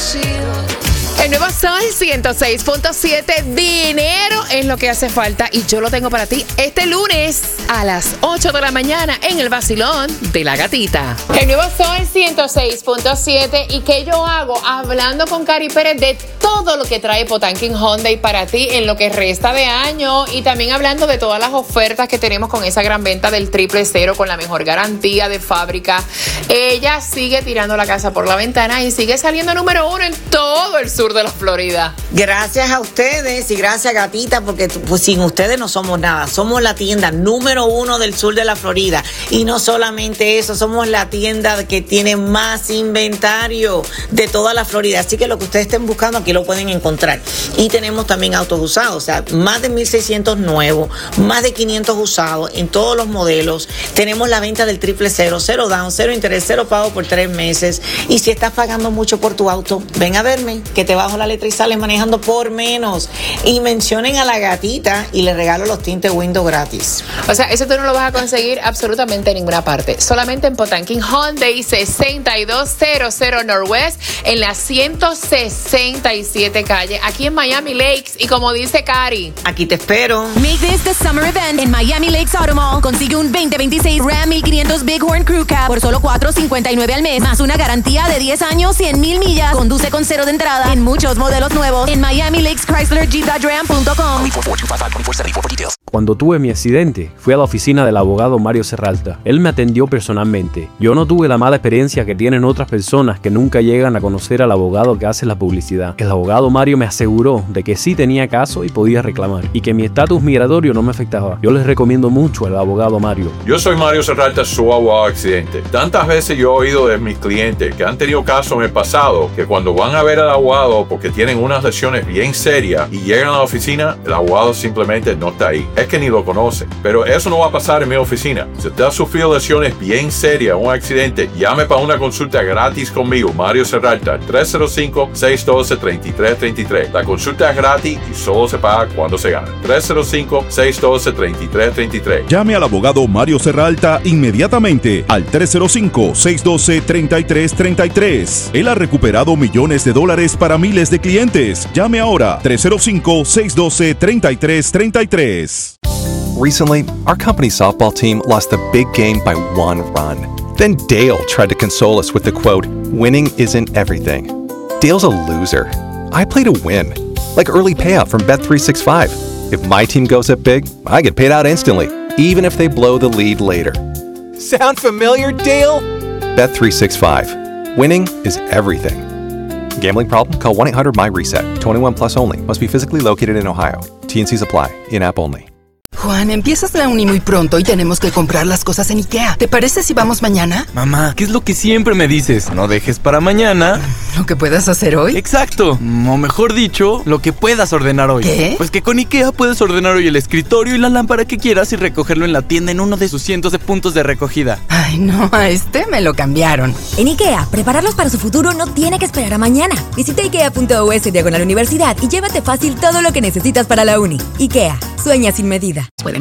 El nuevo Sol 106.7, dinero es lo que hace falta y yo lo tengo para ti este lunes a las 8 de la mañana en el vacilón de la gatita. El nuevo Sol 106.7 y ¿qué yo hago? Hablando con Cari Pérez de todo lo que trae Potanking Hyundai para ti en lo que resta de año y también hablando de todas las ofertas que tenemos con esa gran venta del 000 con la mejor garantía de fábrica. Ella sigue tirando la casa por la ventana y sigue saliendo número 1 en todo el sur de la Florida. Gracias a ustedes y gracias, gatita, porque pues, sin ustedes no somos nada. Somos la tienda número 1 del sur de la Florida. Y no solamente eso, somos la tienda que tiene más inventario de toda la Florida. Así que lo que ustedes estén buscando aquí lo pueden encontrar. Y tenemos también autos usados, o sea, más de 1,600 nuevos, más de 500 usados en todos los modelos. Tenemos la venta del 000, 0 down, 0 interés, 0 pago por 3 meses. Y si estás pagando mucho por tu auto, ven a verme, que te bajo la letra y sales manejando por menos. Y mencionen a la gatita y le regalo los tintes Windows gratis. O sea, eso tú no lo vas a conseguir absolutamente en ninguna parte. Solamente en Potanking Hyundai 6200 Northwest en la 167 calle, aquí en Miami Lakes. Y como dice Cari, aquí te espero. Make this the summer event en Miami Lakes Auto Mall. Consigue un 2026 Ram 1500 Bighorn Crew Cab por solo $4.59 al mes, más una garantía de 10 años, 100,000 millas. Conduce con 0 de entrada en muchos modelos nuevos en Miami Lakes Chrysler Jeep.ram.com. Cuando tuve mi accidente, fui a la oficina del abogado Mario Serralta. Él me atendió personalmente. Yo no tuve la mala experiencia que tienen otras personas que nunca llegan a conocer al abogado que hace la publicidad. El abogado Mario me aseguró de que sí tenía caso y podía reclamar, y que mi estatus migratorio no me afectaba. Yo les recomiendo mucho al abogado Mario. Yo soy Mario Serralta, su abogado de accidente. Tantas veces yo he oído de mis clientes que han tenido casos en el pasado, que cuando van a ver al abogado porque tienen unas lesiones bien serias y llegan a la oficina, el abogado simplemente no está ahí. Es que ni lo conocen. Pero eso no va a pasar en mi oficina. Si usted ha sufrido lesiones bien serias, un accidente, llame para una consulta gratis conmigo, Mario Serralta, 305-612-3333. La consulta es gratis y solo se paga cuando se gana. 305-612-3333. Llame al abogado Mario Serralta inmediatamente al 305-612-3333. Él ha recuperado millones de dólares para miles de clientes. Llame ahora, 305-612-3333. Recently, our company softball team lost a big game by 1 run. Then Dale tried to console us with the quote, "Winning isn't everything." Dale's a loser. I play to win, like early payout from Bet365. If my team goes up big, I get paid out instantly, even if they blow the lead later. Sound familiar, Dale? Bet365. Winning is everything. Gambling problem? Call 1-800-MY-RESET. 21 plus only. Must be physically located in Ohio. T&Cs apply. In-app only. Juan, empiezas la uni muy pronto y tenemos que comprar las cosas en IKEA. ¿Te parece si vamos mañana? Mamá, ¿qué es lo que siempre me dices? No dejes para mañana ¿lo que puedas hacer hoy? Exacto, o mejor dicho, lo que puedas ordenar hoy. ¿Qué? Pues que con IKEA puedes ordenar hoy el escritorio y la lámpara que quieras y recogerlo en la tienda en uno de sus cientos de puntos de recogida. Ay, no, a este me lo cambiaron. En IKEA, prepararlos para su futuro no tiene que esperar a mañana. Visita ikea.us/universidad y llévate fácil todo lo que necesitas para la uni. IKEA, sueña sin medida.